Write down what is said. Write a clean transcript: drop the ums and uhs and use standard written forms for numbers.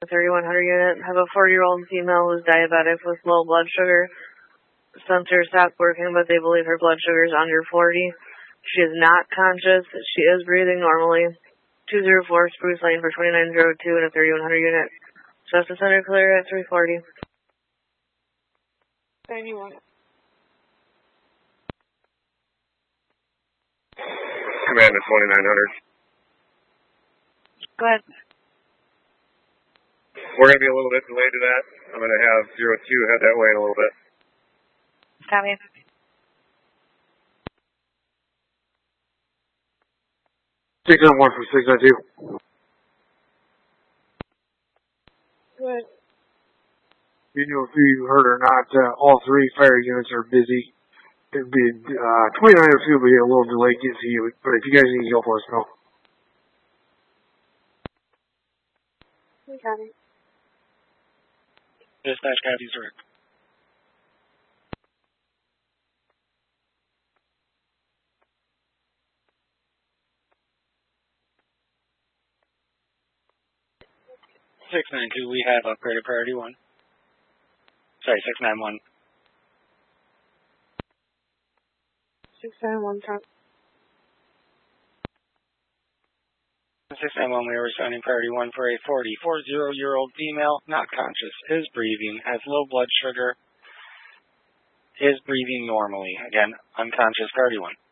3100 unit. Have a 40-year-old female who's diabetic with low blood sugar. Sensor stopped working, but they believe her blood sugar is under 40. She is not conscious. She is breathing normally. 204 Spruce Lane for 2902 and a 3100 unit. Justice Center clear at 340. 91. Command to 2900. Go ahead. We're going to be a little bit delayed to that. I'm going to have 02 head that way in a little bit. Copy. Six on one for 692. Go ahead. You know if you heard or not, all three fire units are busy. It'd be 2902 will be a little delayed getting to you, but if you guys need help, let us know. Copy. Dispatch copies direct. (692) we have upgraded priority 1. Sorry, 691. 691, top. 691, we are responding priority 1 for a 40-year-old female, not conscious, is breathing, has low blood sugar, is breathing normally. Again, unconscious, priority 1.